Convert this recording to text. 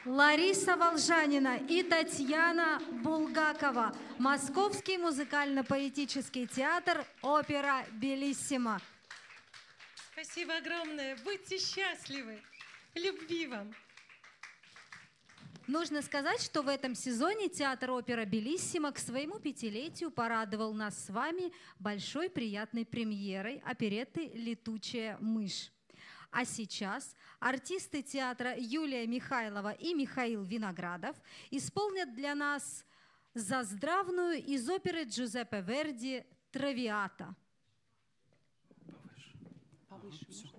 Лариса Волжанина и Татьяна Булгакова. Московский музыкально-поэтический театр «Опера Белиссимо». Спасибо огромное. Будьте счастливы. Любви вам. Нужно сказать, что в этом сезоне театр «Опера Белиссимо» к своему 5-летию порадовал нас с вами большой приятной премьерой оперетты «Летучая мышь». А сейчас артисты театра Юлия Михайлова и Михаил Виноградов исполнят для нас заздравную из оперы Джузеппе Верди «Травиата». Повыше.